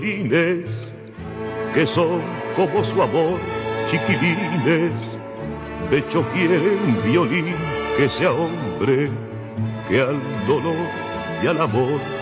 Chiquilines, que son como su amor, chiquilines. De hecho quiere un violín que sea hombre, que al dolor y al amor